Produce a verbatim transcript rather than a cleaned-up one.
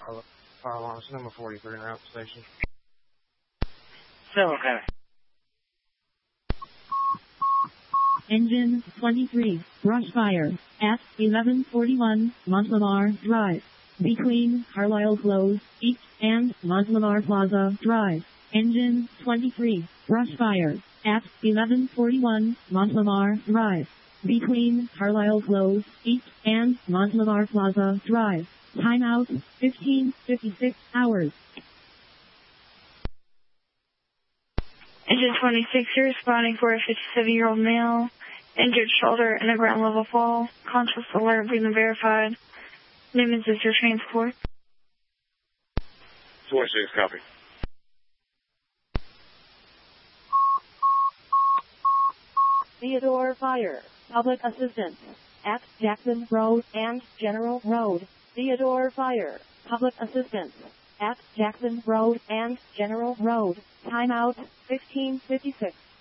Fire fire alarm number forty-three in route station. So, okay. Engine twenty-three, brush fire, at eleven forty-one, Montlamar Drive, between Carlisle Close, East, and Montlamar Plaza Drive. Engine twenty-three, brush fire, at eleven forty-one, Montlamar Drive, between Carlisle Close, East, and Montlamar Plaza Drive. Timeout, fifteen fifty-six hours. Engine twenty-six, you're responding for a fifty-seven-year-old male, injured shoulder and a ground-level fall. Conscious alert being verified. Name is your transport. twenty-six, copy. Theodore Fire, public assistance, at Jackson Road and General Road. Theodore Fire, public assistance, at Jackson Road and General Road. Timeout, fifteen fifty-six.